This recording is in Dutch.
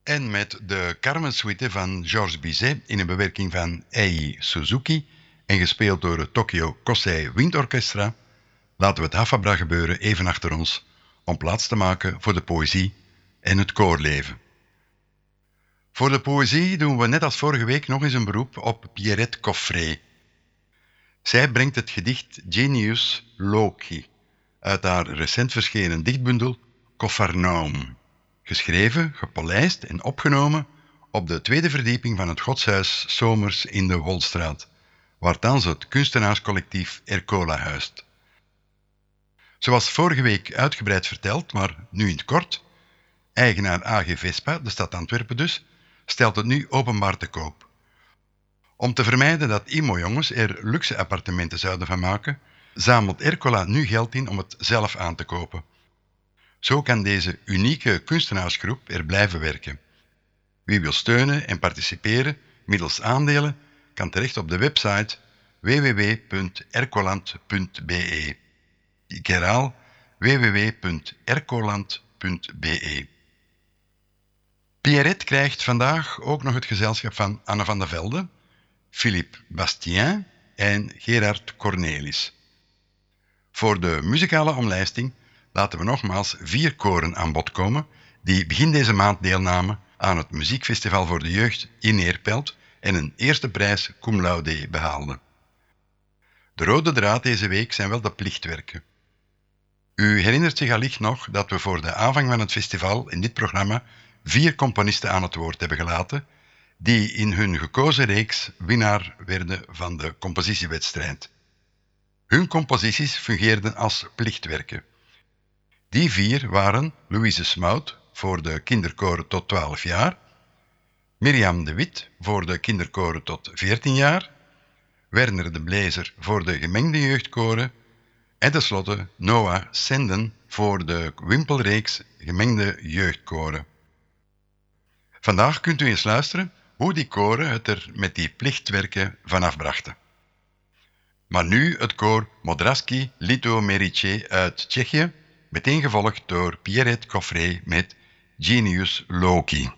En met de Carmen-suite van Georges Bizet in een bewerking van Ei Suzuki en gespeeld door het Tokyo Kosei Windorchestra, laten we het Hafabra gebeuren even achter ons om plaats te maken voor de poëzie en het koorleven. Voor de poëzie doen we net als vorige week nog eens een beroep op Pierrette Coffret. Zij brengt het gedicht Genius Loci uit haar recent verschenen dichtbundel Copharnaum, geschreven, gepolijst en opgenomen op de tweede verdieping van het godshuis Somers in de Wolstraat, waar thans het kunstenaarscollectief Ercola huist. Zoals vorige week uitgebreid verteld, maar nu in het kort, eigenaar AG Vespa, de stad Antwerpen dus, stelt het nu openbaar te koop. Om te vermijden dat IMO-jongens er luxe appartementen zouden van maken, zamelt Ercola nu geld in om het zelf aan te kopen. Zo kan deze unieke kunstenaarsgroep er blijven werken. Wie wil steunen en participeren middels aandelen, kan terecht op de website www.ercoland.be. Ik herhaal www.ercoland.be. Pierrette krijgt vandaag ook nog het gezelschap van Anne van der Velde, Philippe Bastien en Gerard Cornelis. Voor de muzikale omlijsting laten we nogmaals 4 koren aan bod komen die begin deze maand deelnamen aan het Muziekfestival voor de Jeugd in Neerpelt en een eerste prijs cum laude behaalden. De rode draad deze week zijn wel de plichtwerken. U herinnert zich allicht nog dat we voor de aanvang van het festival in dit programma 4 componisten aan het woord hebben gelaten, die in hun gekozen reeks winnaar werden van de compositiewedstrijd. Hun composities fungeerden als plichtwerken. Die 4 waren Louise Smout voor de kinderkoren tot 12 jaar, Mirjam de Wit voor de kinderkoren tot 14 jaar, Werner de Blezer voor de gemengde jeugdkoren en tenslotte Noah Senden voor de Wimpelreeks gemengde jeugdkoren. Vandaag kunt u eens luisteren hoe die koren het er met die plichtwerken vanaf brachten. Maar nu het koor Modrasky Lito Merice uit Tsjechië, meteen gevolgd door Pierrette Coffret met Genius Loci.